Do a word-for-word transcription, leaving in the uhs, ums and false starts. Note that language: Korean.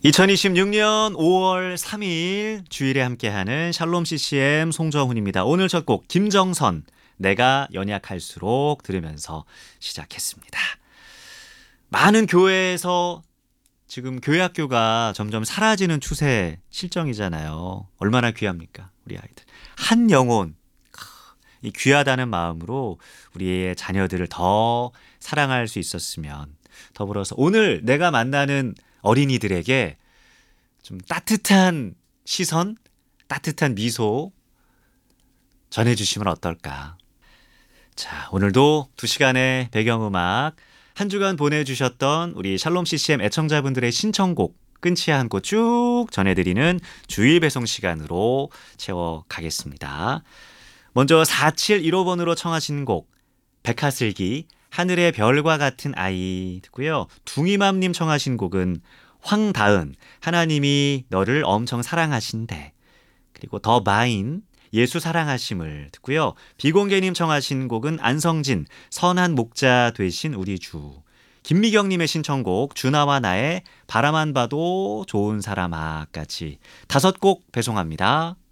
이천이십육 년 오월 삼일 주일에 함께하는 샬롬 씨씨엠 송정훈입니다. 오늘 첫 곡 김정선 내가 연약할수록 들으면서 시작했습니다. 많은 교회에서 지금 교회학교가 점점 사라지는 추세 실정이잖아요. 얼마나 귀합니까? 우리 아이들. 한 영혼, 이 귀하다는 마음으로 우리의 자녀들을 더 사랑할 수 있었으면, 더불어서 오늘 내가 만나는 어린이들에게 좀 따뜻한 시선, 따뜻한 미소 전해주시면 어떨까. 자, 오늘도 두 시간의 배경음악, 한 주간 보내주셨던 우리 샬롬 씨씨엠 애청자분들의 신청곡 끊지 않고 쭉 전해드리는 주일 배송 시간으로 채워가겠습니다. 먼저 사칠일오 번으로 청하신 곡 백하슬기 하늘의 별과 같은 아이 듣고요. 둥이맘님 청하신 곡은 황다은 하나님이 너를 엄청 사랑하신대. 그리고 더 마인 예수 사랑하심을 듣고요. 비공개님 청하신 곡은 안성진 선한 목자 되신 우리 주. 김미경님의 신청곡 주나와 나의 바라만 봐도 좋은 사람아까지 다섯 곡 배송합니다.